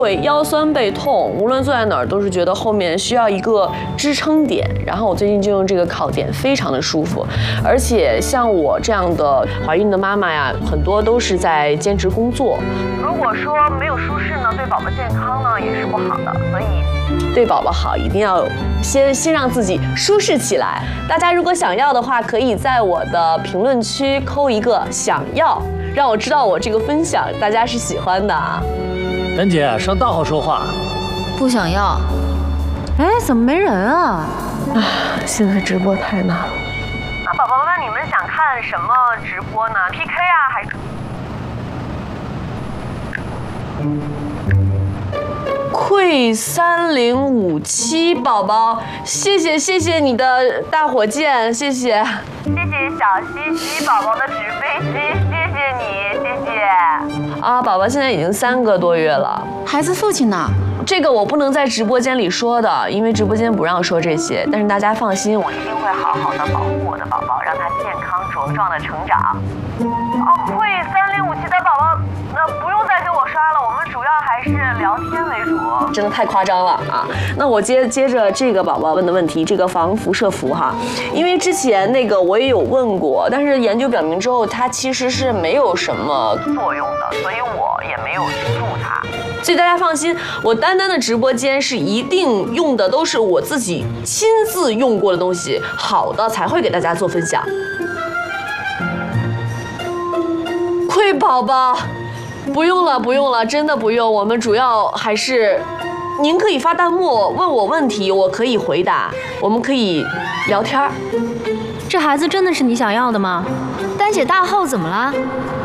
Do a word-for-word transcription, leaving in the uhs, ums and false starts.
会腰酸背痛，无论坐在哪儿都是觉得后面需要一个支撑点。然后我最近就用这个靠垫，非常的舒服。而且像我这样的怀孕的妈妈呀，很多都是在兼职工作。如果说没有舒适呢，对宝宝健康呢也是不好的。所以对宝宝好，一定要先先让自己舒适起来。大家如果想要的话，可以在我的评论区扣一个想要，让我知道我这个分享大家是喜欢的啊。 丹姐，上大号说话。 不想要。哎，怎么没人啊？ 啊，现在直播太难了。 那宝宝们，你们想看什么直播呢 ？P K 啊，还是？ 溃三零五七宝宝，谢谢谢谢你的大火箭，谢谢。 谢谢小西西宝宝的纸飞机，谢谢你，谢谢。 啊，宝宝现在已经三个多月了。 孩子父亲呢？ 这个我不能在直播间里说的，因为直播间不让说这些。但是大家放心，我一定会好好的保护我的宝宝，让他健康茁壮的成长。哦，溃三零五七的宝宝，那不用再给我刷了，我们主要还是聊天为主。真的太夸张了啊！那我接接着这个宝宝问的问题，这个防辐射服哈，因为之前那个我也有问过，但是研究表明之后，它其实是没有什么作用的，所以我也没有去注它。所以大家放心，我丹丹的直播间是一定用的都是我自己亲自用过的东西，好的才会给大家做分享。溃宝宝，不用了，不用了，真的不用。我们主要还是，您可以发弹幕问我问题，我可以回答，我们可以聊天。 这孩子真的是你想要的吗？ 丹姐大号怎么了？